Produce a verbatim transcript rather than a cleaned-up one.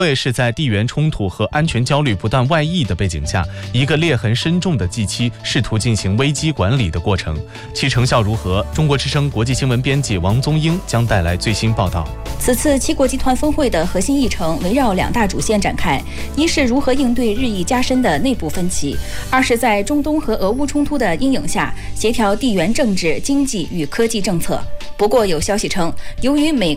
会是在地缘冲突和安全焦虑不断外溢的背景下，一个裂痕深重的 G 七试图进行危机管理的过程，其成效如何？中国之声国际新闻编辑王宗英将带来最新报道。 此次七国集团峰会的核心议程围绕两大主线展开：一是如何应对日益加深的内部分歧；二是在中东和俄乌冲突的阴影下，协调地缘政治、经济与科技政策。不过，有消息称，由于美